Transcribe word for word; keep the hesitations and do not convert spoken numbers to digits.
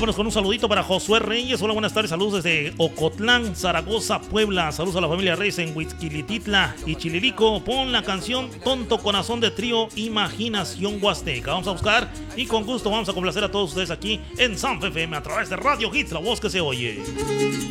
Vámonos con un saludito para Josué Reyes. Hola, buenas tardes. Saludos desde Ocotlán, Zaragoza, Puebla. Saludos a la familia Reyes en Huixquilititla y Chililico. Pon la canción Tonto Corazón de Trío Imaginación Huasteca. Vamos a buscar y con gusto vamos a complacer a todos ustedes aquí en San F M a través de Radio Hits, la voz que se oye.